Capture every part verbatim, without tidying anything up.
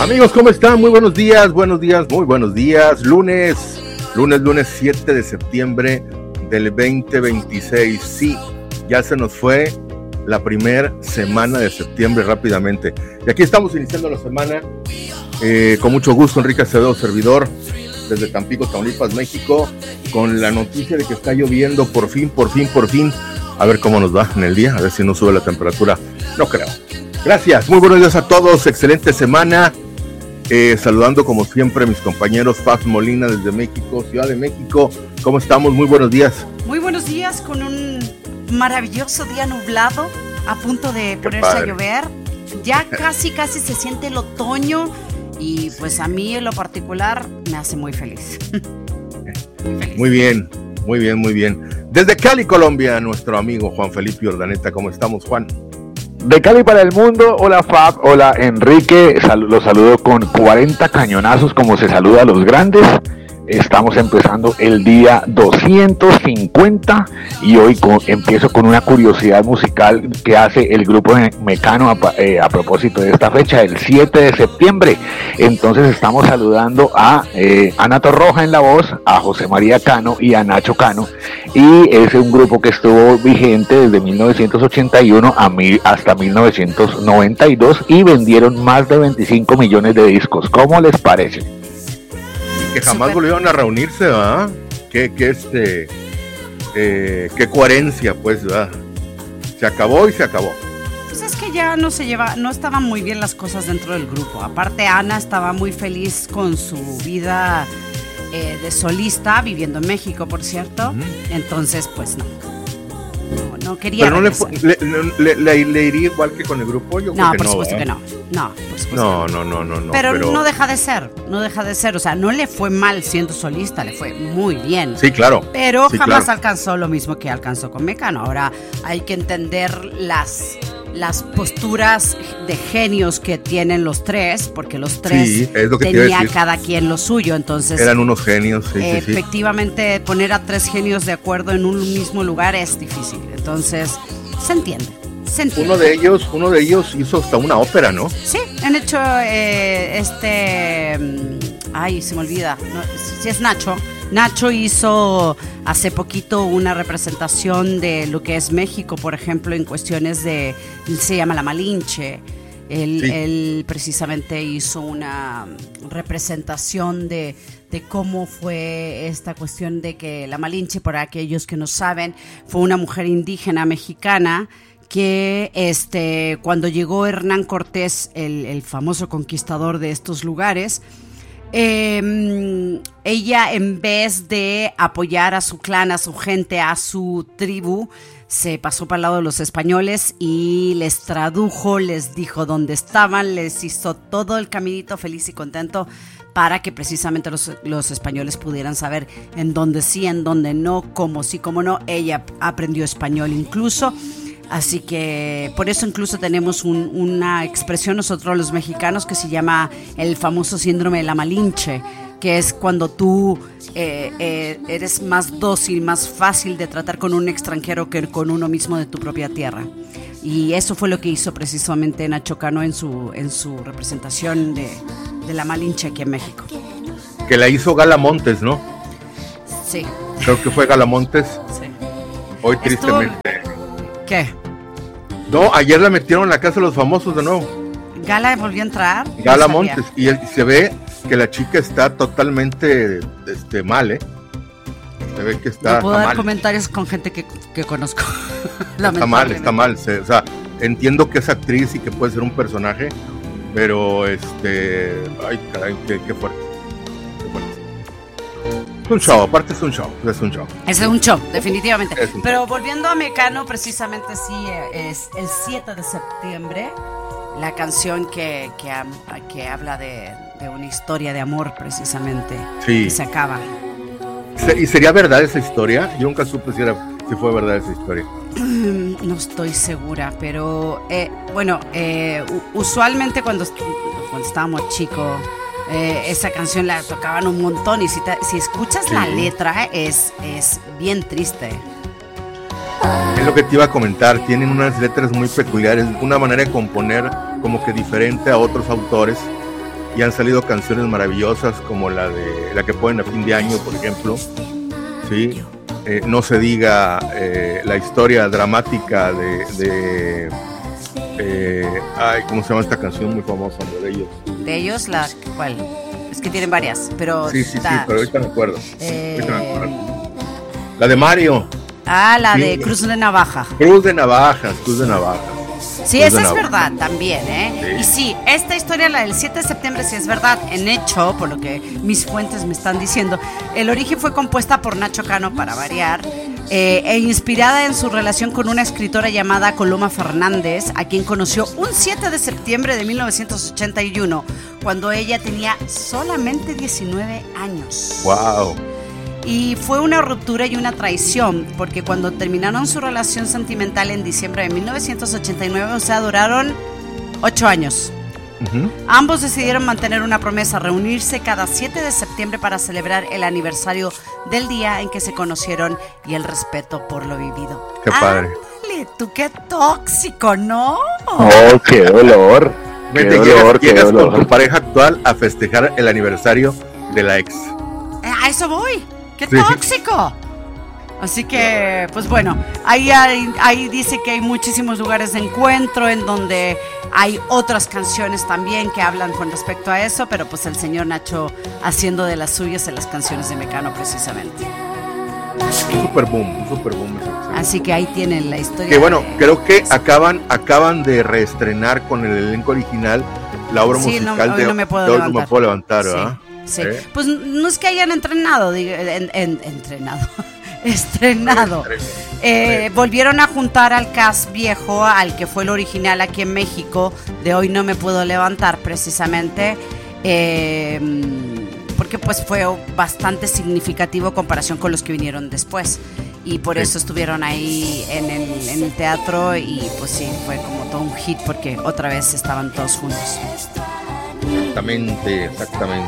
Amigos, ¿cómo están? Muy buenos días, buenos días, muy buenos días. Lunes, lunes, lunes siete de septiembre del veinte veintiséis. Sí, ya se nos fue la primera semana de septiembre rápidamente. Y aquí estamos iniciando la semana eh, con mucho gusto. Enrique Acevedo, servidor, desde Tampico, Tamaulipas, México, con la noticia de que está lloviendo por fin, por fin, por fin. A ver cómo nos va en el día, a ver si no sube la temperatura. No creo. Gracias, muy buenos días a todos, excelente semana. Eh, saludando como siempre a mis compañeros. Paz Molina desde México, Ciudad de México. ¿Cómo estamos? Muy buenos días. Muy buenos días, con un maravilloso día nublado, a punto de Qué ponerse padre. a llover. Ya casi, casi se siente el otoño y pues a mí en lo particular me hace muy feliz. Muy feliz. Muy bien, muy bien, muy bien. Desde Cali, Colombia, nuestro amigo Juan Felipe Urdaneta. ¿Cómo estamos, Juan? De Cali para el mundo, hola Fab, hola Enrique, Sal- los saludo con cuarenta cañonazos como se saluda a los grandes. Estamos empezando el día doscientos cincuenta y hoy con, empiezo con una curiosidad musical que hace el grupo Mecano a, eh, a propósito de esta fecha, el siete de septiembre. Entonces estamos saludando a eh, Ana Torroja en la voz, a José María Cano y a Nacho Cano, y es un grupo que estuvo vigente desde mil novecientos ochenta y uno a mil, hasta mil novecientos noventa y dos y vendieron más de veinticinco millones de discos. ¿Cómo les parece? Que jamás Super. volvieron a reunirse, ¿verdad? Qué, qué este, eh, qué coherencia, pues, ¿verdad? Se acabó y se acabó. Pues es que ya no se lleva, no estaban muy bien las cosas dentro del grupo. Aparte, Ana estaba muy feliz con su vida eh, de solista, viviendo en México, por cierto. Uh-huh. Entonces, pues no. No, no quería. Pero no le, fue, le, le, le, le iría igual que con el grupo. Yo no, creo que por no, supuesto ¿verdad? que no. No, por supuesto. No, no, no, no, no. Pero, pero no deja de ser, no deja de ser. O sea, no le fue mal siendo solista, le fue muy bien. Sí, claro. Pero sí, jamás claro. alcanzó lo mismo que alcanzó con Mecano. Ahora hay que entender las, las posturas de genios que tienen los tres, porque los tres sí, es lo que tenía cada quien lo suyo. Entonces eran unos genios. Sí, eh, sí, sí. Efectivamente, poner a tres genios de acuerdo en un mismo lugar es difícil. Entonces, se entiende. Uno de ellos, uno de ellos hizo hasta una ópera, ¿no? Sí, han hecho eh, este, ay, se me olvida, no, si es Nacho. Nacho hizo hace poquito una representación de lo que es México, por ejemplo, en cuestiones de, se llama La Malinche. Él, sí. él precisamente hizo una representación de, de cómo fue esta cuestión de que La Malinche, para aquellos que no saben, fue una mujer indígena mexicana que este, cuando llegó Hernán Cortés, el, el famoso conquistador de estos lugares, eh, ella, en vez de apoyar a su clan, a su gente, a su tribu, se pasó para el lado de los españoles y les tradujo, les dijo dónde estaban, les hizo todo el caminito feliz y contento para que precisamente los, los españoles pudieran saber en dónde sí, en dónde no, cómo sí, cómo no. Ella aprendió español incluso. Así que por eso incluso tenemos un, una expresión nosotros los mexicanos que se llama el famoso síndrome de la Malinche, que es cuando tú eh, eh, eres más dócil, más fácil de tratar con un extranjero que con uno mismo de tu propia tierra. Y eso fue lo que hizo precisamente Nacho Cano en su, en su representación de, de la Malinche aquí en México. Que la hizo Gala Montes, ¿no? Sí. Creo que fue Gala Montes. Sí. Hoy tristemente. ¿Qué? No, ayer la metieron en la casa de los famosos de nuevo. ¿Gala volvió a entrar? Gala no Montes, y, él, y se ve que la chica está totalmente este, mal, ¿eh? Se ve que está, no puedo está dar mal. comentarios con gente que, que conozco. Está mal, está mal. Se, o sea, entiendo que es actriz y que puede ser un personaje, pero este... Ay, caray, qué, qué fuerte. Qué fuerte. Es un show, aparte es un show, es un show. Es un show, definitivamente. Un Pero show. volviendo a Mecano, precisamente sí, es el siete de septiembre, la canción que, que, que habla de, de una historia de amor, precisamente, sí. que se acaba. ¿Y sería verdad esa historia? Yo nunca supe si, era, si fue verdad esa historia. No estoy segura, pero eh, bueno, eh, usualmente cuando, cuando estábamos chicos, Eh, esa canción la tocaban un montón y si, te, si escuchas sí. la letra es, es bien triste. Es lo que te iba a comentar, tienen unas letras muy peculiares, una manera de componer como que diferente a otros autores y han salido canciones maravillosas como la de la que ponen a fin de año, por ejemplo, sí, eh, no se diga eh, la historia dramática de, de eh, ay, ¿cómo se llama esta canción muy famosa de ellos? De ellos, la ¿cuál? Es que tienen varias, pero sí, sí, está, sí, pero ahorita me acuerdo. Eh, ahorita me acuerdo. La de Mario. Ah, la sí, de Cruz de Navaja. Cruz de Navajas, Cruz de Navajas. Sí, Cruz esa de es Navaja. verdad también, ¿eh? Sí. Y sí, esta historia, la del siete de septiembre, sí es verdad. En hecho, por lo que mis fuentes me están diciendo, el origen fue compuesta por Nacho Cano, para variar, eh, e inspirada en su relación con una escritora llamada Coloma Fernández, a quien conoció un siete de septiembre de mil novecientos ochenta y uno, cuando ella tenía solamente diecinueve años. Wow. Y fue una ruptura y una traición, porque cuando terminaron su relación sentimental en diciembre de mil novecientos ochenta y nueve, o sea, duraron ocho años. Uh-huh. Ambos decidieron mantener una promesa, reunirse cada siete de septiembre para celebrar el aniversario del día en que se conocieron y el respeto por lo vivido. Qué padre. ¡Ándale, tú qué tóxico, ¿no? Oh, qué dolor. Qué Vete, dolor, llegas, qué llegas dolor. con tu pareja actual a festejar el aniversario de la ex. A eso voy. ¡Qué sí, tóxico! Sí. Así que, pues bueno, ahí, hay, ahí dice que hay muchísimos lugares de encuentro en donde hay otras canciones también que hablan con respecto a eso, pero pues el señor Nacho haciendo de las suyas en las canciones de Mecano precisamente. Un super boom, un super boom. Así que ahí tienen la historia. Que bueno, de... creo que acaban, acaban de reestrenar con el elenco original la obra sí, musical no, de no me puedo de Hoy levantar. No Me Puedo Levantar, ¿verdad? Sí. Sí, ¿Eh? pues no es que hayan entrenado, digo, en, en, entrenado, estrenado. Eh, volvieron a juntar al cast viejo, al que fue el original aquí en México, de Hoy No Me Puedo Levantar, precisamente, eh, porque pues fue bastante significativo en comparación con los que vinieron después. Y por sí. eso estuvieron ahí en el, en el teatro y pues sí, fue como todo un hit porque otra vez estaban todos juntos. Exactamente, exactamente.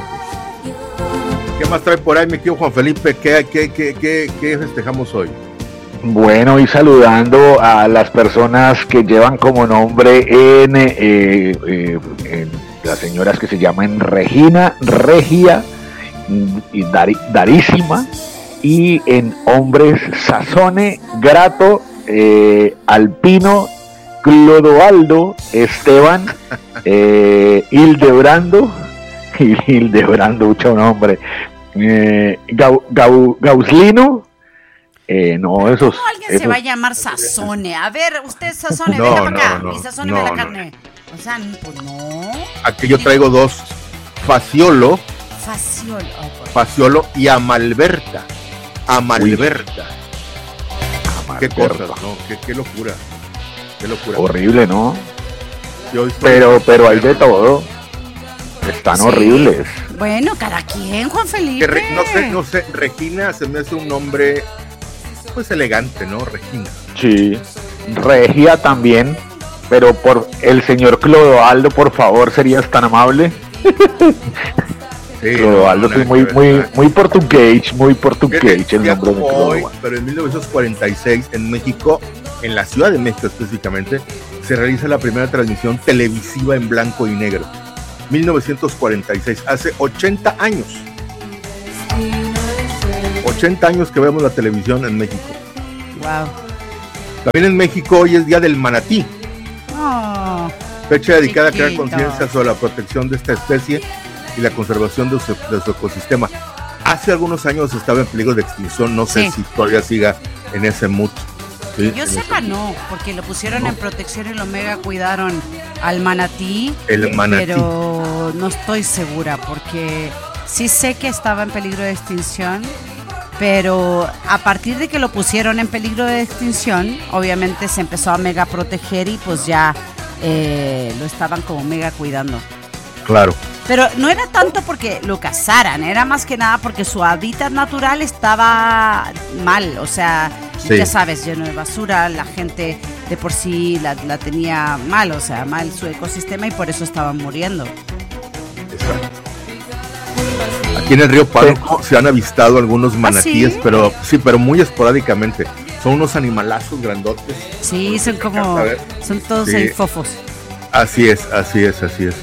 ¿Qué más trae por ahí, mi querido Juan Felipe? ¿Qué, qué, qué, qué, qué festejamos hoy? Bueno, y saludando a las personas que llevan como nombre en, eh, eh, en las señoras que se llaman Regina, Regia y Dar, Darísima, y en hombres Sazone, Grato, eh, Alpino, Clodoaldo, Esteban, eh, Hildebrando, Hildebrando, mucho nombre, eh, Gau, Gau, Gauslino, eh, no, esos... No, alguien esos, se va a llamar Sazone, a ver, usted Sazone, no, venga para no, acá, no, y Sazone no, me la no. carne, o sea, pues no. Aquí yo traigo dos, Faciolo, Faciolo, oh, Faciolo y Amalberta, Amalberta. Amalberta. Qué cosas, ¿no? Qué, qué locura. Qué locura. Horrible, ¿no? Yo pero, pero hay de todo. Están sí. horribles. Bueno, cada quien, Juan Felipe. Re, no sé, no sé. Regina se me hace un nombre, pues elegante, ¿no? Regina. Sí. Regia también. Pero por el señor Clodoaldo, por favor, ¿serías tan amable? Sí, Clodoaldo no, no, es muy, muy, muy portugués, muy portugués el nombre de Clodoaldo. Pero en mil novecientos cuarenta y seis, en México, en la Ciudad de México específicamente, se realiza la primera transmisión televisiva en blanco y negro. mil novecientos cuarenta y seis, hace ochenta años. ochenta años que vemos la televisión en México. Wow. También en México hoy es Día del Manatí. Oh, fecha dedicada chiquito. a crear conciencia sobre la protección de esta especie y la conservación de su, de su ecosistema. Hace algunos años estaba en peligro de extinción, no sé sí. si todavía siga en ese mood. ¿Sí? Yo sepa no, porque lo pusieron no. en protección y lo mega cuidaron al manatí. El manatí. Pero no estoy segura, porque sí sé que estaba en peligro de extinción, pero a partir de que lo pusieron en peligro de extinción, obviamente se empezó a mega proteger y pues ya eh, lo estaban como mega cuidando. Claro. Pero no era tanto porque lo cazaran, era más que nada porque su hábitat natural estaba mal, o sea, sí. ya sabes, lleno de basura, la gente de por sí la, la tenía mal, o sea, mal su ecosistema y por eso estaban muriendo. Exacto. Aquí en el río Pánuco sí. se han avistado algunos manatíes, ¿Ah, sí? pero sí, pero muy esporádicamente. Son unos animalazos grandotes. Sí, son como, son todos sí. ahí fofos. Así es, así es, así es.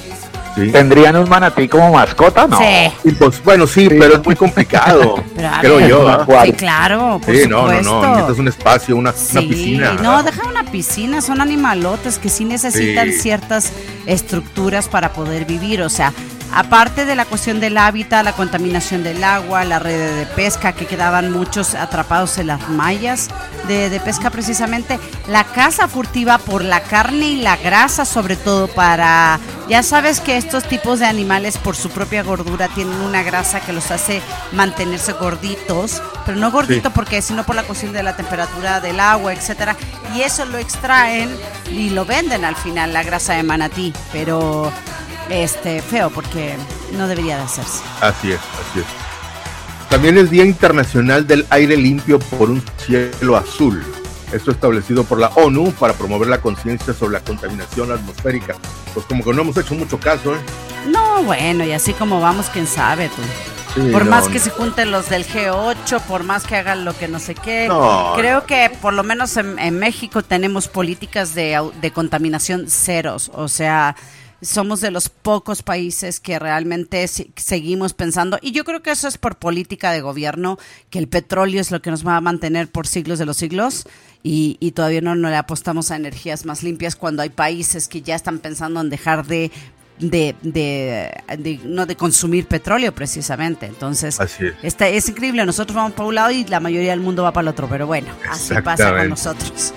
Sí. ¿Tendrían un manatí como mascota? No. Sí. Y pues, bueno, sí, sí, pero es muy complicado. Pero, creo ver, yo. ¿eh? Sí, claro, por sí, supuesto. no, no, no. Necesitas un espacio, una, sí, una piscina. No, ¿verdad? Deja una piscina. Son animalotes que sí necesitan sí. ciertas estructuras para poder vivir. O sea, aparte de la cuestión del hábitat, la contaminación del agua, la red de pesca, que quedaban muchos atrapados en las mallas de, de pesca precisamente, la caza furtiva por la carne y la grasa, sobre todo para, ya sabes que estos tipos de animales por su propia gordura tienen una grasa que los hace mantenerse gorditos, pero no gordito sí. porque sino por la cuestión de la temperatura del agua, etcétera, y eso lo extraen y lo venden al final, la grasa de manatí, pero este feo porque no debería de hacerse. Así es, así es. También es Día Internacional del Aire Limpio por un Cielo Azul. Esto establecido por la ONU para promover la conciencia sobre la contaminación atmosférica. Pues como que no hemos hecho mucho caso, ¿eh? No, bueno, y así como vamos, quién sabe tú. Sí, por no, más que no. se junten los del G ocho, por más que hagan lo que no sé qué, no, creo no. que por lo menos en, en México tenemos políticas de, de contaminación ceros, o sea, somos de los pocos países que realmente seguimos pensando, y yo creo que eso es por política de gobierno, que el petróleo es lo que nos va a mantener por siglos de los siglos, y, y todavía no, no le apostamos a energías más limpias cuando hay países que ya están pensando en dejar de De, de, de no de consumir petróleo precisamente. Entonces así es. Está, es increíble, nosotros vamos para un lado y la mayoría del mundo va para el otro, pero bueno, así pasa con nosotros.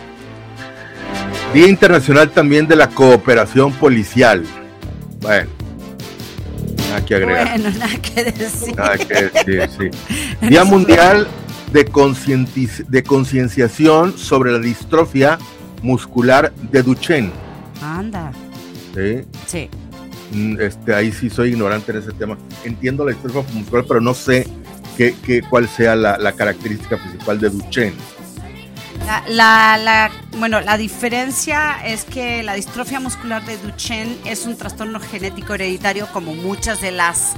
Día Internacional también de la Cooperación Policial. Bueno, nada que agregar. Bueno, nada que decir. Nada que decir, sí. Día Mundial de, concientiz- de concienciación sobre la distrofia muscular de Duchenne. Anda. Sí. Sí. Este, ahí sí soy ignorante en ese tema. Entiendo la distrofia muscular, pero no sé qué, qué, cuál sea la, la característica principal de Duchenne. La, la, la, bueno, la diferencia es que la distrofia muscular de Duchenne es un trastorno genético hereditario como muchas de las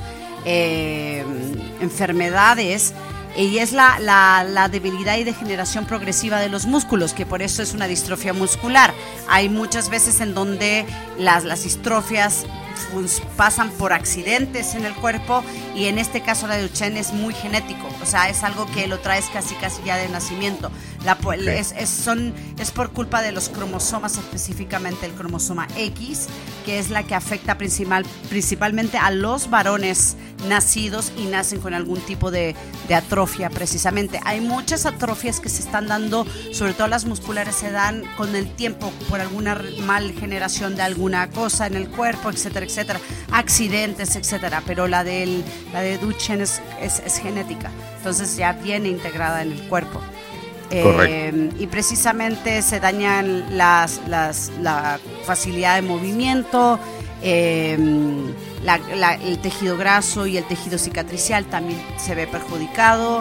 eh, enfermedades, y es la, la, la debilidad y degeneración progresiva de los músculos, que por eso es una distrofia muscular. Hay muchas veces en donde las, las distrofias pasan por accidentes en el cuerpo, y en este caso la de Duchenne es muy genético, o sea, es algo que lo traes casi casi ya de nacimiento. La, es, es, son, es por culpa de los cromosomas, específicamente el cromosoma X, que es la que afecta principal, principalmente a los varones nacidos y nacen con algún tipo de, de atrofia precisamente. Hay muchas atrofias que se están dando, sobre todo las musculares, se dan con el tiempo por alguna mal generación de alguna cosa en el cuerpo, etcétera, etcétera, accidentes, etcétera, pero la, del, la de Duchenne es, es, es genética, entonces ya viene integrada en el cuerpo. Eh, y precisamente se dañan las, las, la facilidad de movimiento, eh, la, la, el tejido graso y el tejido cicatricial también se ve perjudicado,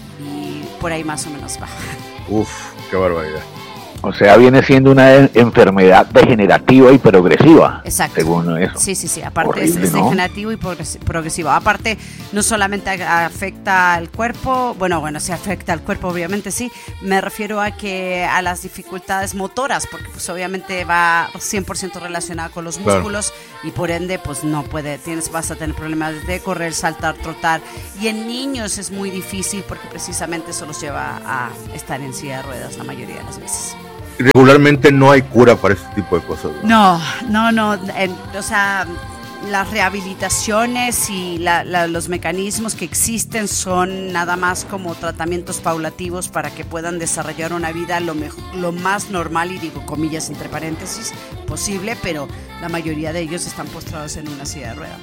y por ahí más o menos va. Uf, qué barbaridad. O sea, viene siendo una enfermedad degenerativa y progresiva. Exacto. Según eso. Sí, sí, sí. Aparte Horrible, es, es ¿no? degenerativo y progresivo. Aparte, no solamente afecta al cuerpo, bueno, bueno, sí afecta al cuerpo, obviamente sí. Me refiero a que a las dificultades motoras, porque pues obviamente va cien por ciento relacionada con los músculos, claro. Y por ende, pues no puede, tienes, vas a tener problemas de correr, saltar, trotar. Y en niños es muy difícil porque precisamente eso los lleva a estar en silla de ruedas la mayoría de las veces. Regularmente no hay cura para este tipo de cosas, ¿no? No, no, no. En, o sea, las rehabilitaciones y la, la, los mecanismos que existen son nada más como tratamientos paulativos para que puedan desarrollar una vida lo, mejor, lo más normal, y digo comillas entre paréntesis, posible, pero la mayoría de ellos están postrados en una silla de ruedas.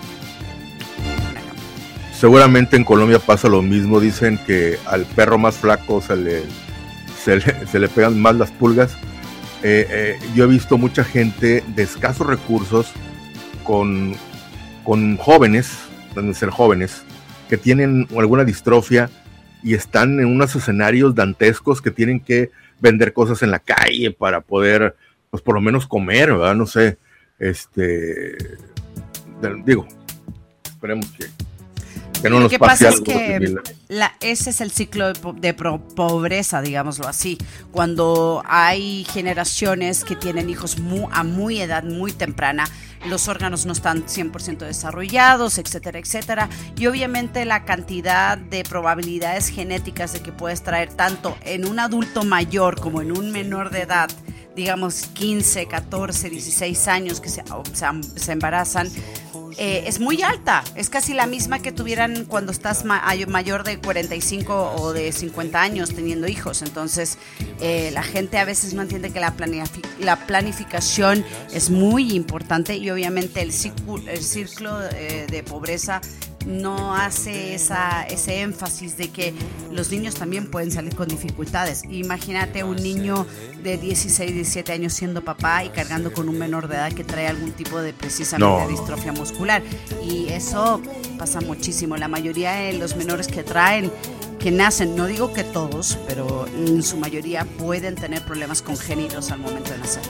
Seguramente en Colombia pasa lo mismo. Dicen que al perro más flaco se le... Se le, se le pegan más las pulgas. Eh, eh, yo he visto mucha gente de escasos recursos con, con jóvenes, deben ser jóvenes, que tienen alguna distrofia y están en unos escenarios dantescos que tienen que vender cosas en la calle para poder, pues por lo menos comer, ¿verdad? No sé, este, digo, esperemos que que no nos Lo que pase pasa algo es que la, ese es el ciclo de, de pro, pobreza, digámoslo así. Cuando hay generaciones que tienen hijos muy, a muy edad muy temprana, los órganos no están cien por ciento desarrollados, etcétera, etcétera. Y obviamente la cantidad de probabilidades genéticas de que puedes traer tanto en un adulto mayor como en un menor de edad, digamos quince, catorce, dieciséis años que se, se, se embarazan, eh, es muy alta. Es casi la misma que tuvieran cuando estás ma- mayor de cuarenta y cinco o de cincuenta años teniendo hijos. Entonces, eh, la gente a veces no entiende que la, planific- la planificación es muy importante y obviamente el círculo, el círculo eh, de pobreza no hace esa, ese énfasis de que los niños también pueden salir con dificultades. Imagínate un niño de dieciséis, diecisiete años siendo papá y cargando con un menor de edad que trae algún tipo de precisamente No. distrofia muscular. Y eso pasa muchísimo. La mayoría de los menores que traen, que nacen, no digo que todos, pero en su mayoría pueden tener problemas congénitos al momento de nacer.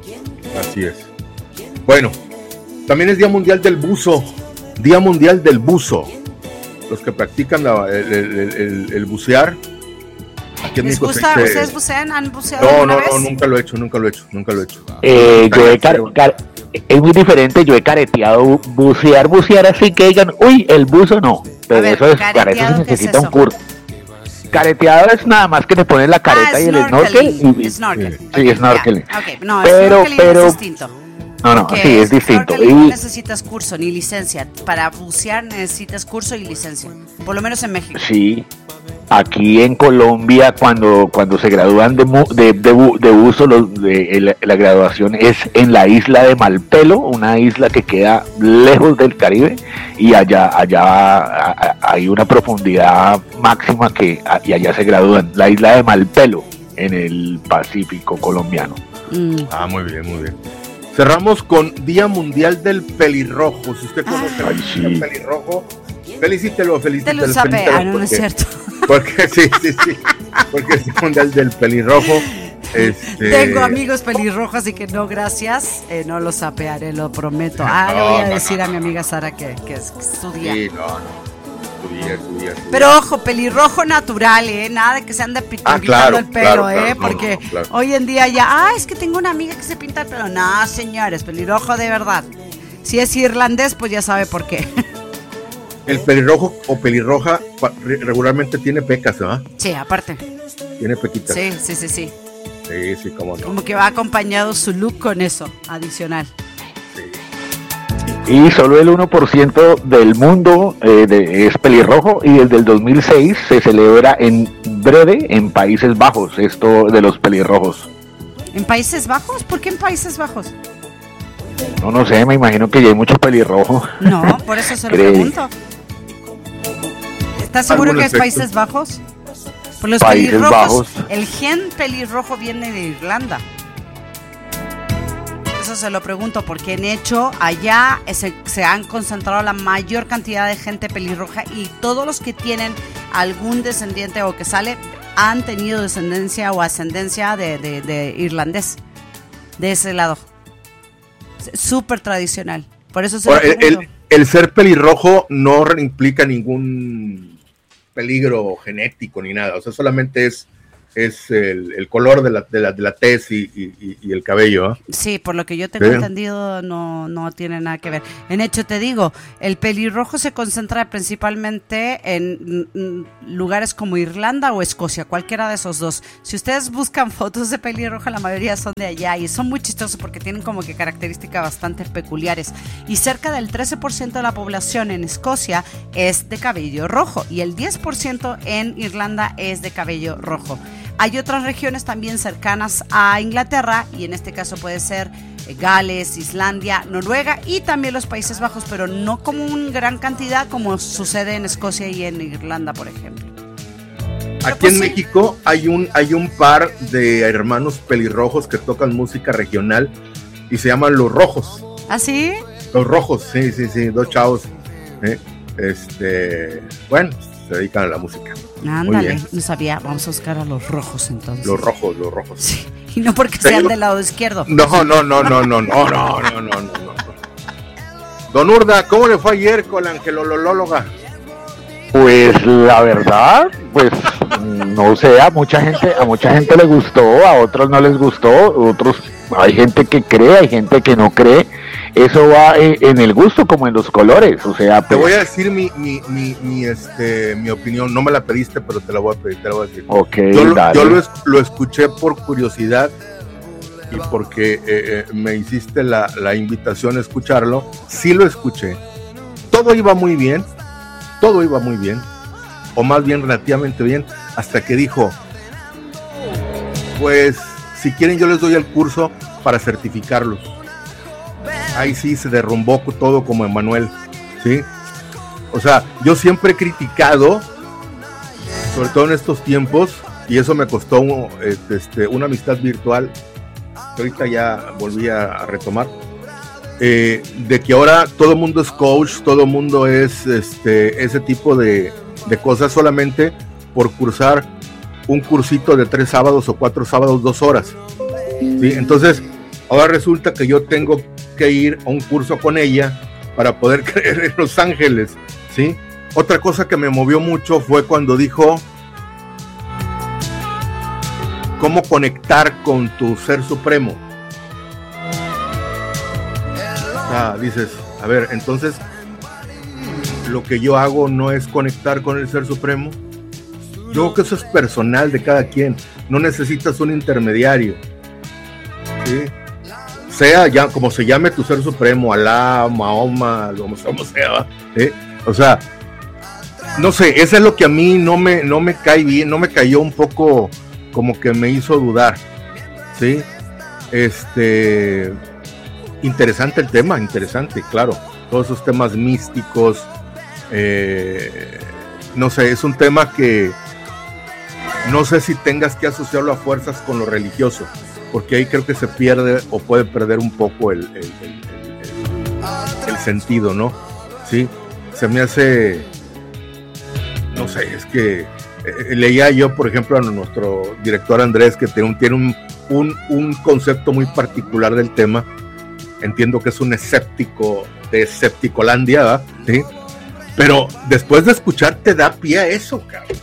Así es. Bueno, también es Día Mundial del Buzo. Día Mundial del Buzo. Los que practican la, el, el, el, el bucear. Aquí en ¿Les México gusta? se dice- ¿Ustedes bucean? ¿Han buceado No, alguna no, vez? no, nunca lo he hecho, nunca lo he hecho, nunca lo he hecho. Eh, yo he car- car- es muy diferente, yo he careteado bu- bucear, bucear así que digan, uy, el buzo no, pero ver, eso es, para eso ¿careteado se qué es necesita un eso? curso. Careteado es nada más que te pones la careta Ah, y el snorkel. snorkeling. y- Snorkel. Sí, Ok, snorkeling. ya. Ok, no, Pero- snorkeling pero- es distinto. No, no, Porque sí, es distinto. snorkeling no Y, necesitas curso ni licencia. Para bucear necesitas curso y licencia. Por lo menos en México. sí, aquí en Colombia cuando cuando se gradúan de mu- de, de, bu- de buzo, los- de- la, la graduación es en la isla de Malpelo, una isla que queda lejos del Caribe y allá allá a- a- hay una profundidad máxima que a- y allá se gradúan, la isla de Malpelo en el Pacífico colombiano. Mm. Ah, muy bien, muy bien. Cerramos con Día Mundial del Pelirrojo. Si usted conoce Ay, el sí. pelirrojo, felicítelo, Te felicítelo. lo sabe. felicítelo, Ah, no, no es porque- cierto. Porque sí, sí, sí. Porque es el Mundial del Pelirrojo. Este... Tengo amigos pelirrojos y que no, gracias. Eh, no lo sapearé, lo prometo. Ah, le No, voy a no, decir no, a mi no. amiga Sara que, que es que es su día. Sí, no, no. Tu día, tu día, tu día. Pero ojo, pelirrojo natural, ¿eh? Nada de que se ande pi- Ah, pintando claro, el pelo, claro, ¿eh? claro, no, Porque no, claro. hoy en día ya, ah, es que tengo una amiga que se pinta el pelo. No, señores, pelirrojo de verdad. Si es irlandés, pues ya sabe por qué. El pelirrojo o pelirroja pa- re- regularmente tiene pecas, ¿verdad? Sí, aparte. Tiene pequitas. Sí, sí, sí, sí. Sí, sí, cómo no. Como que va acompañado su look con eso, adicional. Sí. Y solo el uno por ciento del mundo eh, de- es pelirrojo y desde el dos mil seis se celebra en breve en Países Bajos, esto de los pelirrojos. ¿En Países Bajos? ¿Por qué en Países Bajos? No, no sé, me imagino que ya hay muchos pelirrojos. No, por eso se lo Cree. pregunto. ¿Estás seguro Algún que es efecto. Países Bajos? Por los Países pelirrojos, Bajos. el gen pelirrojo viene de Irlanda. Eso se lo pregunto porque en hecho allá se, se han concentrado la mayor cantidad de gente pelirroja y todos los que tienen algún descendiente o que sale han tenido descendencia o ascendencia de, de, de irlandés, de ese lado. Es súper tradicional. Por eso se lo Ahora, el, pregunto. el- el ser pelirrojo no re- implica ningún peligro genético ni nada. O sea, solamente es, es el, el color de la, de la, de la tez y, y- y el cabello, ¿eh? Sí, por lo que yo tengo ¿Sí? entendido, no, no tiene nada que ver. En hecho, te digo, el pelirrojo se concentra principalmente en mm, lugares como Irlanda o Escocia, cualquiera de esos dos. Si ustedes buscan fotos de pelirrojo, la mayoría son de allá y son muy chistosos porque tienen como que características bastante peculiares. Y cerca del trece por ciento de la población en Escocia es de cabello rojo y el diez por ciento en Irlanda es de cabello rojo. Hay otras regiones también cercanas a Inglaterra y en este caso puede ser eh, Gales, Islandia, Noruega y también los Países Bajos, pero no como una gran cantidad como sucede en Escocia y en Irlanda, por ejemplo. Pero Aquí pues en sí. México hay un, hay un par de hermanos pelirrojos que tocan música regional y se llaman Los Rojos. ¿Ah, sí? Los Rojos, sí, sí, sí, dos chavos. ¿eh? Este, bueno, se dedican a la música. Ándale, bien. no sabía. Vamos a buscar a los rojos entonces. Los Rojos, los Rojos. Sí, y no porque Sí, sean lo- del lado izquierdo. No, no, no, no, no, no, no, no, no, no, no. Don Urda, ¿cómo le fue ayer con la angelolóloga? Pues la verdad, pues no sé, a mucha gente, a mucha gente le gustó, a otros no les gustó, otros hay gente que cree, hay gente que no cree. Eso va en el gusto como en los colores, o sea... Pues... Te voy a decir mi, mi, mi, mi, este, mi opinión, no me la pediste, pero te la voy a pedir, te la voy a decir. Okay, yo lo, yo lo, lo escuché por curiosidad y porque eh, eh, me hiciste la, la invitación a escucharlo, sí lo escuché. Todo iba muy bien, todo iba muy bien, o más bien relativamente bien, hasta que dijo, pues si quieren yo les doy el curso para certificarlos. Ahí sí se derrumbó todo como Emanuel, ¿sí? O sea, yo siempre he criticado, sobre todo en estos tiempos, y eso me costó este, una amistad virtual, que ahorita ya volví a retomar, eh, de que ahora todo el mundo es coach, todo el mundo es este, ese tipo de, de cosas solamente por cursar un cursito de tres sábados o cuatro sábados, dos horas, ¿sí? Entonces, ahora resulta que yo tengo que ir a un curso con ella para poder creer en Los Ángeles, ¿sí? Otra cosa que me movió mucho fue cuando dijo cómo conectar con tu ser supremo. Ah, dices, a ver, entonces lo que yo hago no es conectar con el ser supremo. Yo creo que eso es personal de cada quien, no necesitas un intermediario, ¿sí? Sea ya como se llame tu ser supremo, Alá, Mahoma, como sea, ¿eh? O sea, no sé, eso es lo que a mí no me, no me cae bien, no me cayó un poco, como que me hizo dudar, ¿sí? Este, interesante el tema, interesante, claro, todos esos temas místicos, eh, no sé, es un tema que no sé si tengas que asociarlo a fuerzas con lo religioso, porque ahí creo que se pierde o puede perder un poco el, el, el, el, el sentido, ¿no? Sí, se me hace, no sé, es que eh, leía yo, por ejemplo, a nuestro director Andrés, que tiene un, tiene un, un, un concepto muy particular del tema. Entiendo que es un escéptico de Escepticolandia, ¿verdad? ¿Sí? Pero después de escuchar te da pie a eso, cabrón.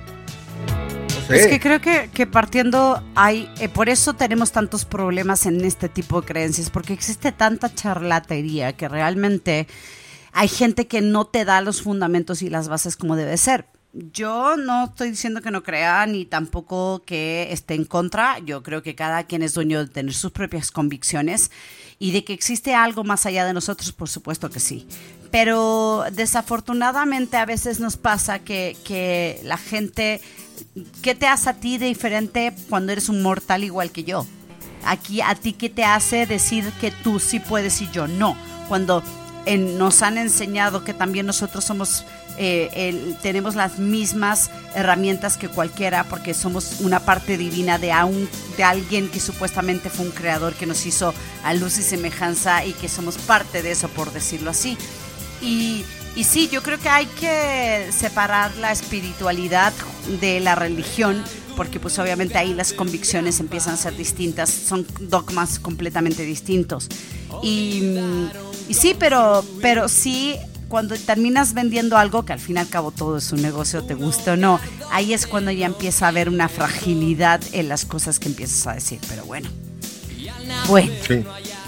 Es que creo que, que partiendo hay, eh, por eso tenemos tantos problemas en este tipo de creencias, porque existe tanta charlatería que realmente hay gente que no te da los fundamentos y las bases como debe ser. Yo no estoy diciendo que no crea ni tampoco que esté en contra. Yo creo que cada quien es dueño de tener sus propias convicciones y de que existe algo más allá de nosotros, por supuesto que sí. Pero desafortunadamente a veces nos pasa que, que la gente... ¿Qué te hace a ti de diferente cuando eres un mortal igual que yo? Aquí, ¿a ti qué te hace decir que tú sí puedes y yo no? Cuando en, nos han enseñado que también nosotros somos, eh, el, tenemos las mismas herramientas que cualquiera, porque somos una parte divina de, un, de alguien que supuestamente fue un creador que nos hizo a luz y semejanza y que somos parte de eso, por decirlo así. Y... Y sí, yo creo que hay que separar la espiritualidad de la religión, porque pues obviamente ahí las convicciones empiezan a ser distintas, son dogmas completamente distintos. Y, y sí, pero, pero sí, cuando terminas vendiendo algo, que al fin y al cabo todo es un negocio, te guste o no, ahí es cuando ya empieza a haber una fragilidad en las cosas que empiezas a decir, pero bueno. Bueno. Sí,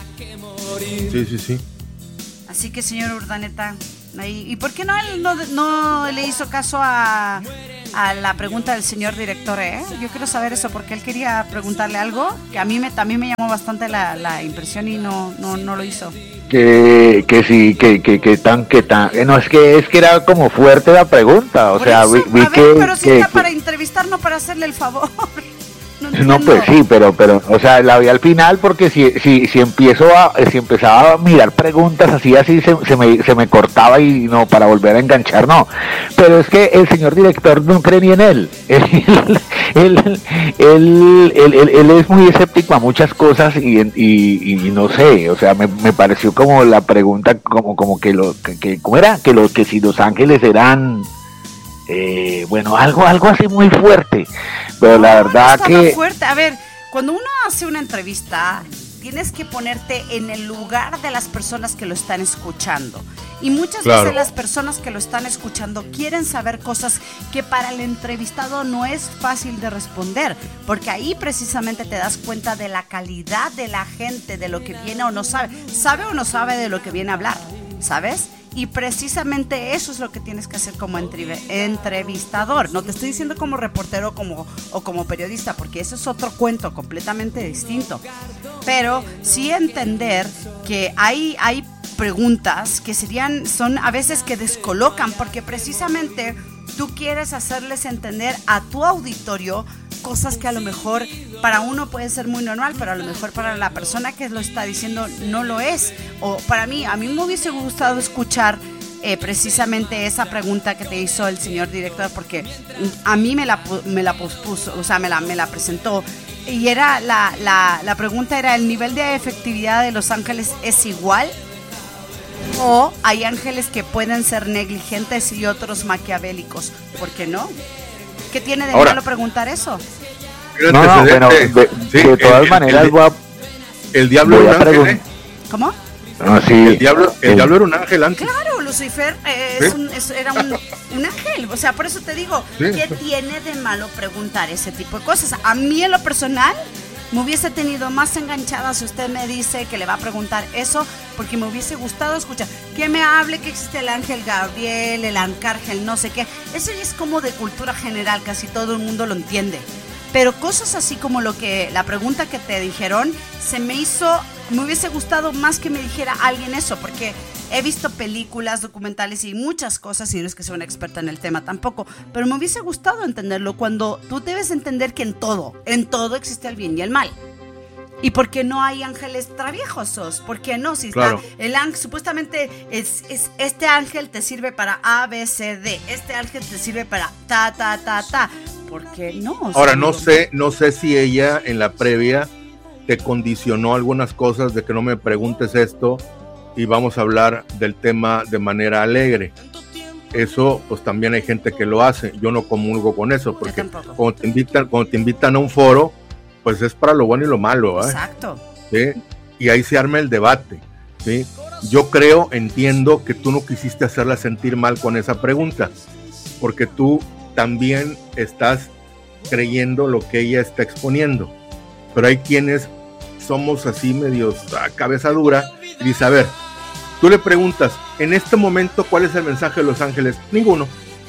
sí, sí. sí. Así que, señor Urdaneta... ¿Y por qué no, no, no le hizo caso a, a la pregunta del señor director? ¿eh? Yo quiero saber eso, porque él quería preguntarle algo que a mí me, también me llamó bastante la, la impresión y no, no, no lo hizo. Que, que sí, que, que, que tan, que tan, no, es que es que era como fuerte la pregunta, o Por sea, eso, vi, vi a ver, que, pero si que, está que, para entrevistar, no para hacerle el favor. No, no, pues sí, pero, pero, o sea, la vi al final porque si, si, si empiezo a, si empezaba a mirar preguntas así, así se, se me, se me cortaba y no, para volver a enganchar, no. Pero es que el señor director no cree ni en él. Él, él, él, él, él, él es muy escéptico a muchas cosas y, y, y no sé, o sea, me, me pareció como la pregunta, como, como que lo, que, que, ¿cómo era? Que lo, que si Los Ángeles eran, eh, bueno, algo, algo así muy fuerte. Pero la verdad no que... fuerte. A ver, cuando uno hace una entrevista, tienes que ponerte en el lugar de las personas que lo están escuchando. Y muchas claro. veces las personas que lo están escuchando quieren saber cosas que para el entrevistado no es fácil de responder, porque ahí precisamente te das cuenta de la calidad de la gente, de lo que viene o no sabe. Sabe o no sabe de lo que viene a hablar, ¿sabes? Y precisamente eso es lo que tienes que hacer como entrev- entrevistador. No te estoy diciendo como reportero como, o como periodista, porque eso es otro cuento completamente distinto. Pero sí entender que hay, hay preguntas que serían, son a veces que descolocan, porque precisamente tú quieres hacerles entender a tu auditorio cosas que a lo mejor para uno puede ser muy normal, pero a lo mejor para la persona que lo está diciendo no lo es. O para mí, a mí me hubiese gustado escuchar eh, precisamente esa pregunta que te hizo el señor director, porque a mí me la, me la pospuso, o sea, me la, me la presentó. Y era la, la, la pregunta era, ¿el nivel de efectividad de los ángeles es igual? ¿O hay ángeles que pueden ser negligentes y otros maquiavélicos? ¿Por qué no? ¿Qué tiene de Ahora, malo preguntar eso? No, no, bueno, de, sí, de todas el, maneras el, voy a, el diablo voy era un ángel, pregun- ¿eh? ¿Cómo? No, sí, El diablo, el el- diablo era un ángel antes. Claro, Lucifer eh, ¿Sí? es un, es, era un, un ángel. O sea, por eso te digo, Sí. ¿qué tiene de malo preguntar ese tipo de cosas? A mí en lo personal me hubiese tenido más enganchada si usted me dice que le va a preguntar eso, porque me hubiese gustado escuchar que me hable que existe el ángel Gabriel, el arcángel, no sé qué. Eso ya es como de cultura general, casi todo el mundo lo entiende. Pero cosas así como lo que la pregunta que te dijeron, se me hizo, me hubiese gustado más que me dijera alguien eso, porque he visto películas, documentales y muchas cosas, y no es que sea una experta en el tema tampoco, pero me hubiese gustado entenderlo cuando tú debes entender que en todo, en todo existe el bien y el mal. ¿Y por qué no hay ángeles traviejosos? ¿Por qué no? Si está Claro. el ángel, supuestamente es, es este ángel te sirve para A, B, C, D, este ángel te sirve para ta, ta, ta, ta. ¿Por qué no? O sea, Ahora, no digo, sé, no sé si ella en la previa te condicionó algunas cosas de que no me preguntes esto y vamos a hablar del tema de manera alegre. Eso, pues también hay gente que lo hace. Yo no comulgo con eso, porque tampoco. cuando te invitan, cuando te invitan a un foro, pues es para lo bueno y lo malo, ¿eh? Exacto. ¿Sí? Y ahí se arma el debate, ¿sí? Yo creo, entiendo que tú no quisiste hacerla sentir mal con esa pregunta, porque tú también estás creyendo lo que ella está exponiendo, pero hay quienes somos así medios a cabeza dura y dice, a ver, tú le preguntas, en este momento, ¿cuál es el mensaje de los ángeles? Ninguno.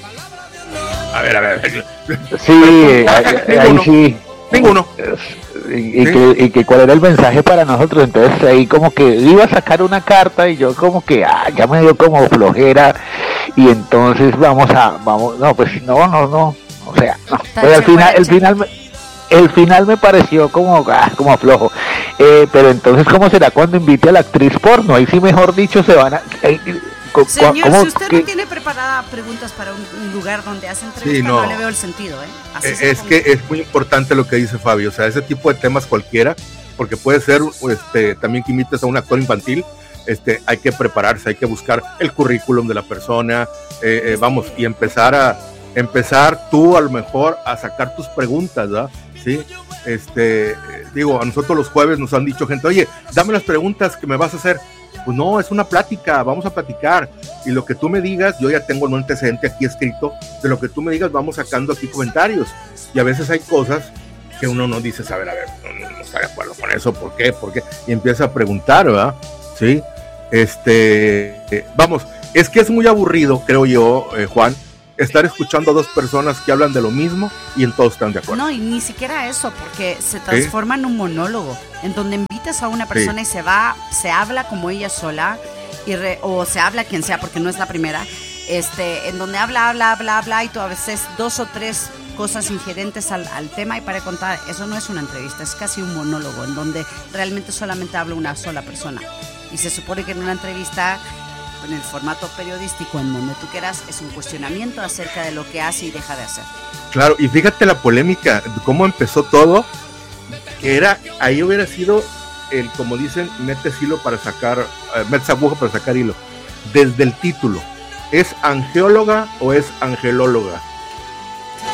A ver, a ver. sí, ahí, ahí sí. Ninguno. Y, y ¿Sí? que, y que cuál era el mensaje para nosotros. Entonces ahí como que iba a sacar una carta y yo como que ah, ya me dio como flojera, y entonces vamos a vamos no pues no no no o sea no. Pues al final el final me, el final me pareció como ah, como flojo, eh, pero entonces ¿cómo será cuando invite a la actriz porno? Ahí sí, mejor dicho, se van a eh, Señor, ¿cómo, si usted qué? no tiene preparada preguntas para un, un lugar donde hace entrevistas, Sí, no. no le veo el sentido, ¿eh? Así Eh, se es ponga. que es muy importante lo que dice Fabio, o sea, ese tipo de temas cualquiera, porque puede ser este, también que invites a un actor infantil, este, hay que prepararse, hay que buscar el currículum de la persona, eh, eh, vamos, y empezar a empezar tú a lo mejor a sacar tus preguntas, ¿verdad? Sí, este, eh, digo, a nosotros los jueves nos han dicho gente, oye, dame las preguntas que me vas a hacer. Pues no, es una plática, vamos a platicar, y lo que tú me digas, yo ya tengo un antecedente aquí escrito, de lo que tú me digas vamos sacando aquí comentarios, y a veces hay cosas que uno no dice, a ver, a ver, no, no está de acuerdo con eso, ¿por qué? ¿Por qué? Y empieza a preguntar, ¿verdad? Sí, este, eh, vamos, es que es muy aburrido, creo yo, eh, Juan, estar escuchando a dos personas que hablan de lo mismo y en todos están de acuerdo. No, y ni siquiera eso, porque se transforma en un monólogo, en donde invitas a una persona Sí. y se va, se habla como ella sola, y re- o se habla quien sea, porque no es la primera, este, en donde habla, habla, habla, habla, y tú a veces dos o tres cosas ingerentes al, al tema y para contar. Eso no es una entrevista, es casi un monólogo, en donde realmente solamente habla una sola persona. Y se supone que en una entrevista, en el formato periodístico, en donde tú quieras, es un cuestionamiento acerca de lo que hace y deja de hacer. Claro, y fíjate la polémica, cómo empezó todo, que era, ahí hubiera sido el, como dicen, metes hilo para sacar, uh, metes aguja para sacar hilo, desde el título, ¿es angeóloga o es angelóloga?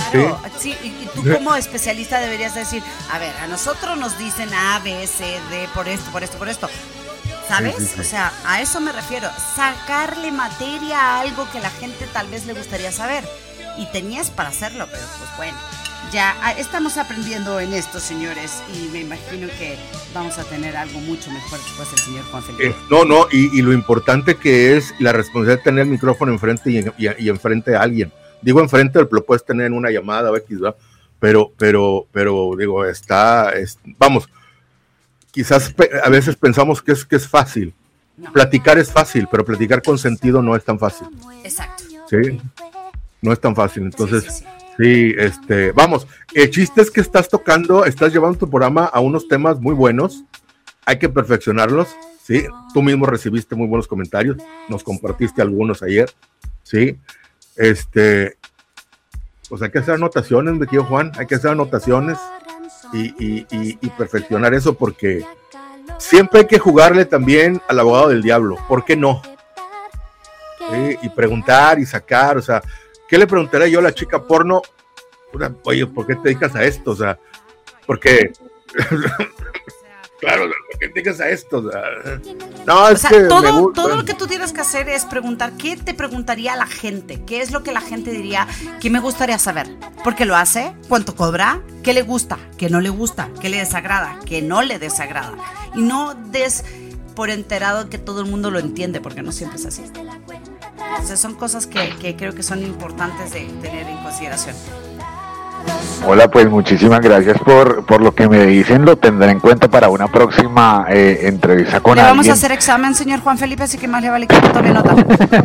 Claro, sí, sí, y tú como especialista deberías decir, a ver, a nosotros nos dicen A, B, C, D, por esto, por esto, por esto. ¿Sabes? Sí, sí, sí. O sea, a eso me refiero. Sacarle materia a algo que la gente tal vez le gustaría saber. Y tenías para hacerlo, pero pues bueno. Ya estamos aprendiendo en esto, señores, y me imagino que vamos a tener algo mucho mejor después del señor Juan Felipe. Eh, no, no, y, y lo importante que es la responsabilidad de tener el micrófono enfrente y, y, y enfrente a alguien. Digo enfrente, lo puedes tener en una llamada o X, ¿verdad? Pero, pero, pero, digo, está, es, vamos, quizás pe- a veces pensamos que es, que es fácil. No. Platicar es fácil, pero platicar con sentido no es tan fácil. Exacto. Sí, no es tan fácil, entonces... Sí, sí, sí. Sí, este, vamos, el chiste es que estás tocando, estás llevando tu programa a unos temas muy buenos, hay que perfeccionarlos, ¿sí? Tú mismo recibiste muy buenos comentarios, nos compartiste algunos ayer, ¿sí? Este, pues hay que hacer anotaciones, mi tío Juan, hay que hacer anotaciones y, y, y, y perfeccionar eso porque siempre hay que jugarle también al abogado del diablo, ¿por qué no? ¿Sí? Y preguntar y sacar, o sea, ¿qué le preguntaré yo a la chica porno? Oye, ¿por qué te dedicas a esto? O sea, ¿por qué? Claro, ¿por qué te dedicas a esto? O sea, no, es o sea, que todo, me gusta. todo lo que tú tienes que hacer es preguntar, ¿qué te preguntaría la gente? ¿Qué es lo que la gente diría? ¿Qué me gustaría saber? ¿Por qué lo hace? ¿Cuánto cobra? ¿Qué le gusta? ¿Qué no le gusta? ¿Qué le desagrada? ¿Qué no le desagrada? Y no des por enterado que todo el mundo lo entiende, porque no siempre es así. Entonces son cosas que, que creo que son importantes de tener en consideración. Hola, pues muchísimas gracias por, por lo que me dicen, lo tendré en cuenta para una próxima eh, entrevista con Le alguien. vamos a hacer examen, señor Juan Felipe, así que más le vale que no tome nota.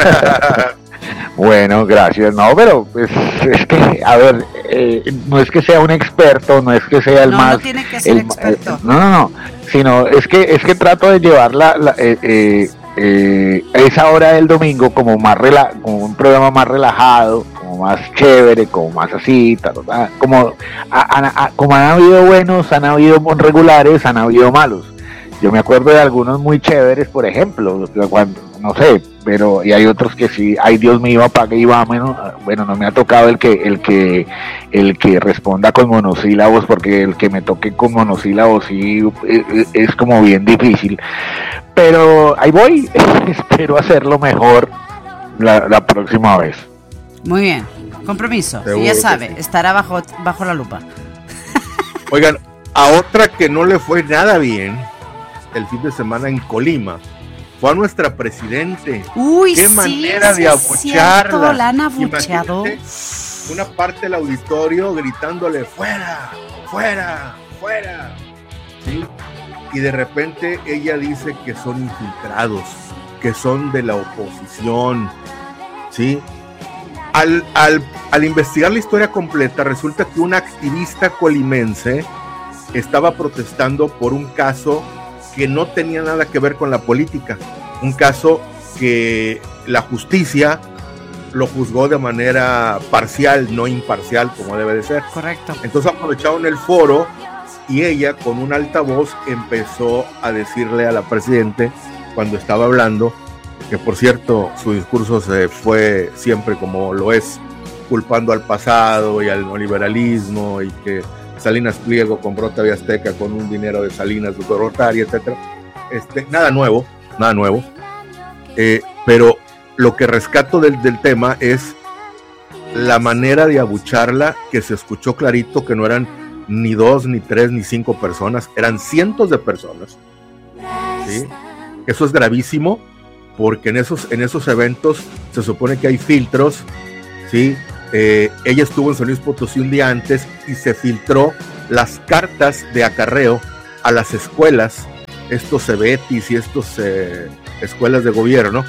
Bueno, gracias. No, pero pues, es que, a ver, eh, no es que sea un experto, no es que sea el no, más... No, tiene que ser el, experto. Eh, no, no, no, sino es que, es que trato de llevar la... la eh, eh, Eh, esa hora del domingo como más rela como un programa más relajado, como más chévere, como más así, ta, ta, ta, como, a, a, a, como han habido buenos, han habido regulares, han habido malos. Yo me acuerdo de algunos muy chéveres, por ejemplo, cuando, no sé, pero y hay otros que sí, ay Dios mío, apague y vámonos. Bueno, no me ha tocado el que el que el que responda con monosílabos, porque el que me toque con monosílabos sí es, es como bien difícil. Pero ahí voy, espero hacerlo mejor la, la próxima vez. Muy bien, compromiso, y ya sabe, sí. Estará bajo, bajo la lupa. Oigan, a otra que no le fue nada bien el fin de semana en Colima fue a nuestra presidente. Uy, qué sí, manera sí, de abuchearla. La han abucheado. Una parte del auditorio gritándole fuera, fuera, fuera. ¿Sí? Y de repente ella dice que son infiltrados, que son de la oposición, ¿sí? Al, al, al investigar la historia completa, resulta que una activista colimense estaba protestando por un caso que no tenía nada que ver con la política, un caso que la justicia lo juzgó de manera parcial, no imparcial, como debe de ser. Correcto. Entonces aprovecharon el foro y ella con un altavoz empezó a decirle a la presidente cuando estaba hablando, que por cierto su discurso se fue siempre como lo es, culpando al pasado y al neoliberalismo y que Salinas Pliego compró T V Azteca con un dinero de Salinas, de Gorrotari, etcétera. Este, nada nuevo, nada nuevo, eh, pero lo que rescato del, del tema es la manera de abucharla, que se escuchó clarito que no eran ni dos, ni tres, ni cinco personas, eran cientos de personas, ¿sí? Eso es gravísimo, porque en esos, en esos eventos se supone que hay filtros, ¿sí? Eh, ella estuvo en San Luis Potosí un día antes y se filtró las cartas de acarreo a las escuelas, estos cebetis y estos eh, escuelas de gobierno,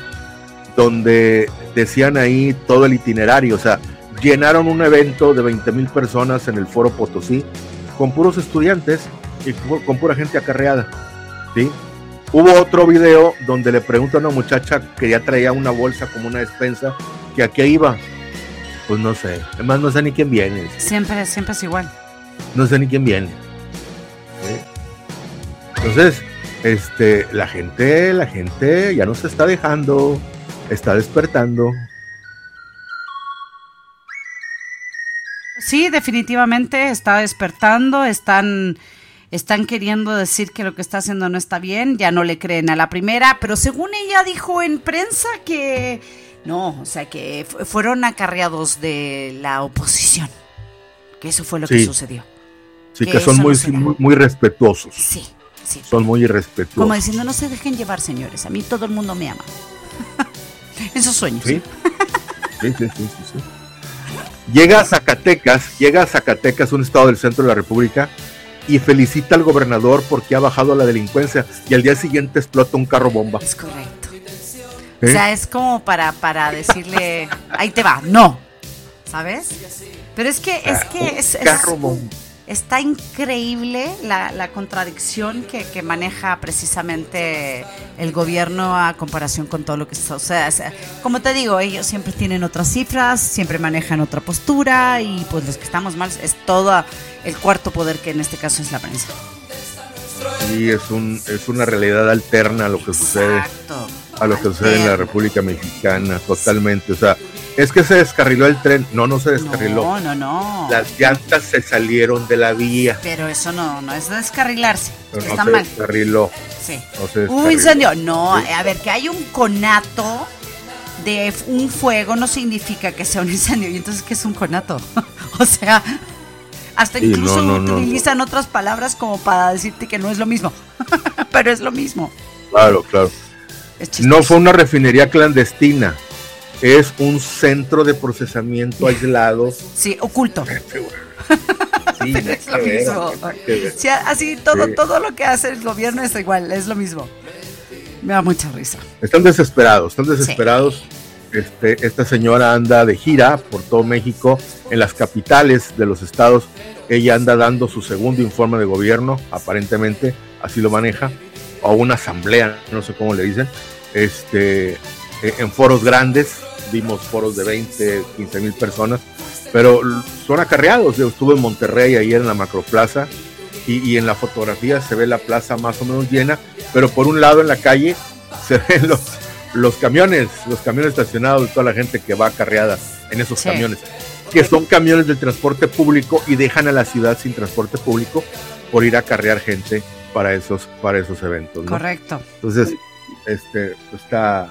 donde decían ahí todo el itinerario, o sea, llenaron un evento de veinte mil personas en el Foro Potosí con puros estudiantes y con pura gente acarreada, ¿sí? Hubo otro video donde le pregunta a una muchacha que ya traía una bolsa como una despensa, que a qué iba. Pues no sé, además no sé ni quién viene. Siempre, siempre es igual. No sé ni quién viene. ¿Sí? Entonces, este, la gente, la gente ya no se está dejando, está despertando. sí, definitivamente está despertando, están, están queriendo decir que lo que está haciendo no está bien, ya no le creen a la primera, pero según ella dijo en prensa que no, o sea que fu- fueron acarreados de la oposición, que eso fue lo Sí. que sucedió. Sí, que que son eso muy, no se da. muy, muy respetuosos. Sí, sí. Son muy irrespetuosos. Como diciendo, no se dejen llevar, señores, a mí todo el mundo me ama. Esos sueños. Sí, sí, sí, sí, sí, sí. Llega a Zacatecas, llega a Zacatecas, un estado del centro de la República, y felicita al gobernador porque ha bajado la delincuencia, y al día siguiente explota un carro bomba. Es correcto. ¿Eh? O sea, es como para, para decirle, ahí te va, no, ¿sabes? Pero es que, es que es, es- Carro bomba. está increíble la, la contradicción que, que maneja precisamente el gobierno a comparación con todo lo que está. O sea, es- como te digo, ellos siempre tienen otras cifras, siempre manejan otra postura y pues los que estamos mal es todo el cuarto poder, que en este caso es la prensa. Sí, es, un, es una realidad alterna a lo que sucede, Exacto. a lo que sucede en la República Mexicana, totalmente. O sea, es que se descarriló el tren. No, no se descarriló. No, no, no. Las llantas se salieron de la vía. Pero eso no, no es descarrilarse. Pero no Está se mal. descarriló. Sí. No se Un descarriló. incendio. No, Sí. a ver, que hay un conato de f- un fuego no significa que sea un incendio. ¿Y entonces qué es un conato? O sea, hasta Sí, incluso no, no, no, utilizan otras palabras como para decirte que no es lo mismo. Pero es lo mismo. Claro, claro. Es chistoso. No fue una refinería clandestina. Es un centro de procesamiento aislado. Sí, oculto. Sí, Pero es lo mismo. Sí, así todo, Sí. todo lo que hace el gobierno es igual, es lo mismo. Me da mucha risa. Están desesperados, están desesperados. Este, esta señora anda de gira por todo México, en las capitales de los estados. Ella anda dando su segundo informe de gobierno, aparentemente, así lo maneja, o una asamblea, no sé cómo le dicen, este, en foros grandes. Vimos foros de veinte, quince mil personas, pero son acarreados. Yo estuve en Monterrey ayer en la Macroplaza y, y en la fotografía se ve la plaza más o menos llena, pero por un lado en la calle se ven los, los camiones, los camiones estacionados de toda la gente que va acarreada en esos Sí. camiones, que son camiones del transporte público y dejan a la ciudad sin transporte público por ir a acarrear gente para esos, para esos eventos, ¿no? Correcto. Entonces, este, está,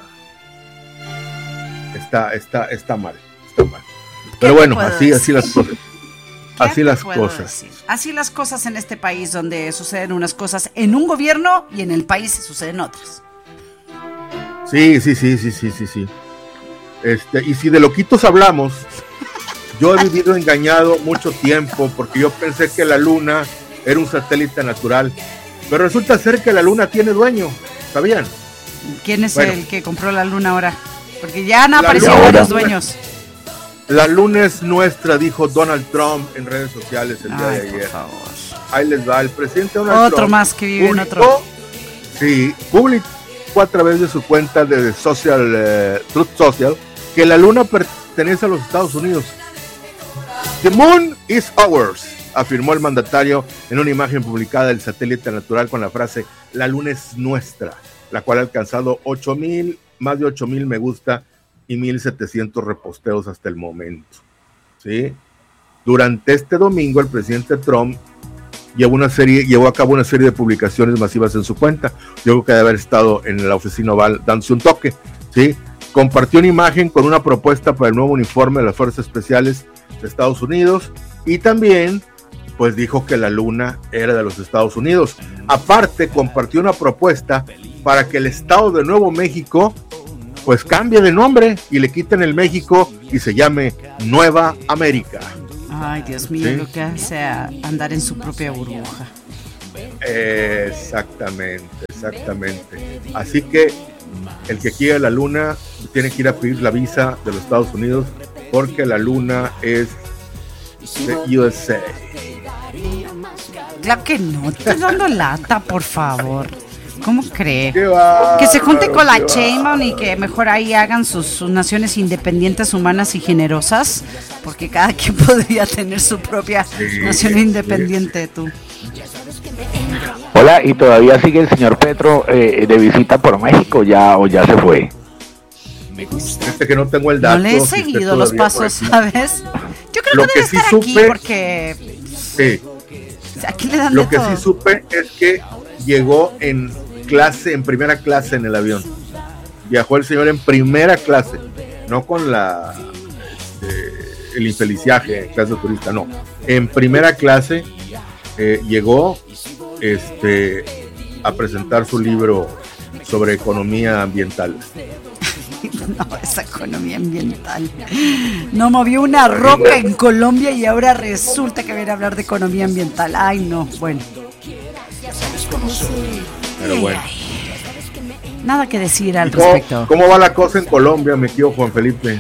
está, está, está mal, está mal. Pero te bueno, puedo así, así decir? las cosas. ¿Qué Así te las puedo cosas. decir? Así las cosas en este país, donde suceden unas cosas en un gobierno y en el país suceden otras. Sí, sí, sí, sí, sí, sí, sí. Este, y si de loquitos hablamos, yo he vivido engañado mucho tiempo porque yo pensé que la luna era un satélite natural, pero resulta ser que la luna tiene dueño, ¿sabían? ¿Quién es Bueno. el que compró la luna ahora? Porque ya han La aparecido luna. varios dueños. La luna es nuestra, dijo Donald Trump en redes sociales el día Ay, de por ayer. favor. Ahí les va, el presidente Donald Otro Trump más que vive en publicó- otro. Sí, publicó a través de su cuenta de Social, eh, Truth Social, que la luna pertenece a los Estados Unidos. The moon is ours, afirmó el mandatario en una imagen publicada del satélite natural con la frase "la luna es nuestra", la cual ha alcanzado ocho mil, más de ocho mil me gusta y mil setecientos reposteos hasta el momento. ¿Sí? Durante este domingo el presidente Trump llevó una serie, llevó a cabo una serie de publicaciones masivas en su cuenta. Yo creo que debe haber estado en la oficina oval dándose un toque, ¿sí? Compartió una imagen con una propuesta para el nuevo uniforme de las Fuerzas Especiales de Estados Unidos y también pues dijo que la luna era de los Estados Unidos. Aparte compartió una propuesta para que el estado de Nuevo México pues cambie de nombre y le quiten el México y se llame Nueva América. Ay, Dios mío, Sí. lo que hace a andar en su propia burbuja. Exactamente, exactamente. Así que el que quiera la luna tiene que ir a pedir la visa de los Estados Unidos porque la luna es de U S A. Claro que no, te estás dando lata, por favor. ¿Cómo cree? ¿Qué va? Que se junte con la ¿Qué va? Sheinbaum y que mejor ahí hagan sus, sus naciones independientes, humanas y generosas, porque cada quien podría tener su propia Sí, nación sí, independiente, tú. Hola, ¿y todavía sigue el señor Petro eh, de visita por México ya o ya se fue? Este que no tengo el dato. No le he si esté seguido los todavía por pasos, aquí. ¿sabes? Yo creo lo que sí supe, porque sí, aquí le dan lo de que todo. sí supe es que llegó en clase, en primera clase en el avión. Viajó el señor en primera clase, no con la este, el infeliciaje en clase turista, no, en primera clase eh, llegó este a presentar su libro sobre economía ambiental. No, esa economía ambiental. No movió una roca en Colombia y ahora resulta que viene a hablar de economía ambiental. Ay, no, bueno. Pero bueno. Nada que decir al ¿Cómo, respecto. ¿Cómo va la cosa en Colombia, mi tío Juan Felipe?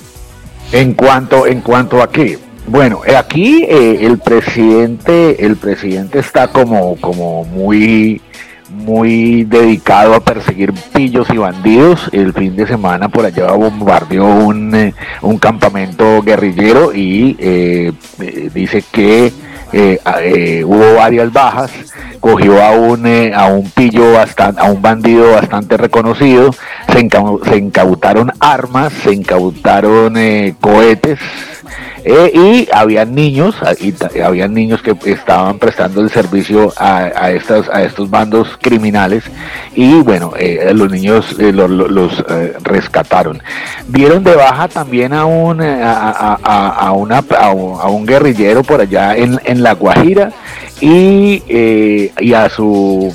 En cuanto, en cuanto a qué, bueno, aquí eh, el presidente, el presidente está como, como muy, muy dedicado a perseguir pillos y bandidos. El fin de semana por allá bombardeó un, eh, un campamento guerrillero y eh, eh, dice que eh, eh, hubo varias bajas. Cogió a un eh, a un pillo bastante, a un bandido bastante reconocido, se, incau se incautaron armas, se incautaron eh, cohetes, eh, y habían niños, y habían niños que estaban prestando el servicio a, a estas a estos bandos criminales, y bueno, eh, los niños eh, los, los eh, rescataron. Dieron de baja también a un a, a, a, a una a un, a un guerrillero por allá en, en La Guajira, y eh, y a su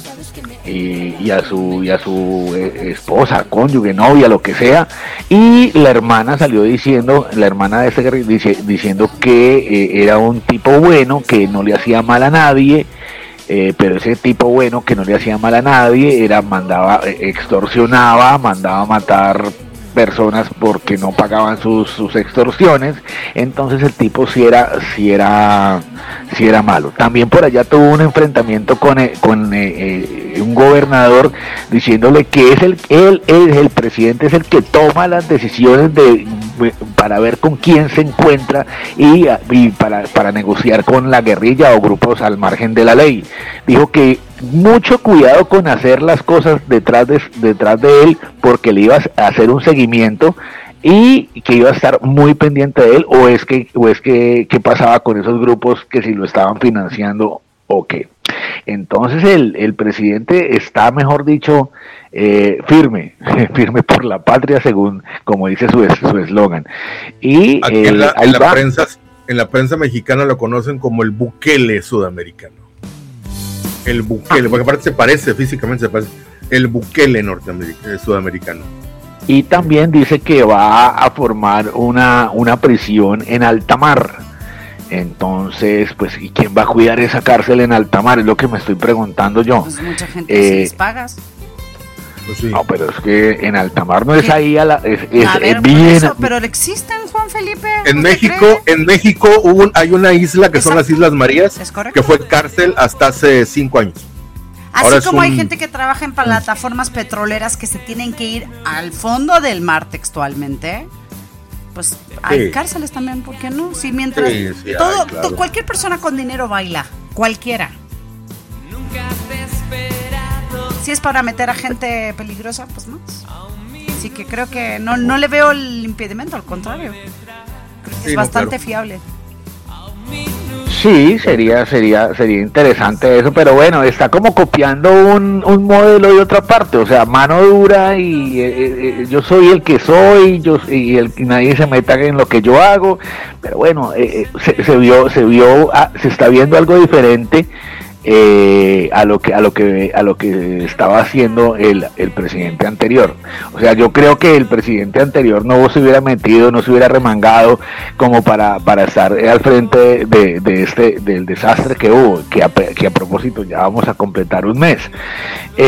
y, y a su y a su eh, esposa, cónyuge, novia, lo que sea, y la hermana salió diciendo, la hermana de este dice, diciendo que eh, era un tipo bueno, que no le hacía mal a nadie, eh, pero ese tipo bueno que no le hacía mal a nadie era mandaba extorsionaba, mandaba a matar personas porque no pagaban sus, sus extorsiones. Entonces el tipo sí era sí era sí era malo. También por allá tuvo un enfrentamiento con eh, con eh, eh, un gobernador, diciéndole que es el él es el presidente, es el que toma las decisiones de para ver con quién se encuentra y, y para para negociar con la guerrilla o grupos al margen de la ley. Dijo que mucho cuidado con hacer las cosas detrás de, detrás de él, porque le iba a hacer un seguimiento y que iba a estar muy pendiente de él, o es que o es que qué pasaba con esos grupos, que si lo estaban financiando o qué. Entonces el, el presidente está, mejor dicho, eh, firme, firme por la patria, según como dice su su eslogan. Y aquí eh, en, la, ahí en, la va. prensa, en la prensa mexicana lo conocen como el Bukele sudamericano. El Bukele, porque aparte se parece, físicamente se parece, el Bukele norteamericano, sudamericano. Y también dice que va a formar una, una prisión en alta mar. Entonces, pues, ¿y quién va a cuidar esa cárcel en alta mar? Es lo que me estoy preguntando yo. Pues mucha gente Eh, si les pagas. Pues sí. No, pero es que en alta mar no es ¿Qué? ahí a la... Es, es, A ver, es por bien... eso, pero existen, Juan Felipe. En ¿usted México, cree? en México hubo un, hay una isla que son Exacto. las Islas Marías, ¿Es correcto? que fue cárcel hasta hace cinco años. Así ahora es como hay un- gente que trabaja en plataformas petroleras que se tienen que ir al fondo del mar textualmente, pues hay Sí. cárceles también, ¿por qué no? Sí, mientras Sí, sí, todo, hay, claro. to- cualquier persona con dinero baila, cualquiera. Si es para meter a gente peligrosa, pues más. Así que creo que no, no le veo el impedimento, al contrario. Creo que Sí, es no, bastante claro. fiable. Sí, sería, sería, sería interesante eso, pero bueno, está como copiando un, un modelo de otra parte, o sea, mano dura y eh, eh, yo soy el que soy, yo y, el, y nadie se meta en lo que yo hago, pero bueno, eh, se, se vio, se vio, ah, se está viendo algo diferente. Eh, a lo que a lo que a lo que estaba haciendo el, el presidente anterior. O sea, yo creo que el presidente anterior no se hubiera metido, no se hubiera remangado como para, para estar al frente de, de este del desastre que hubo, que a, que a propósito ya vamos a completar un mes.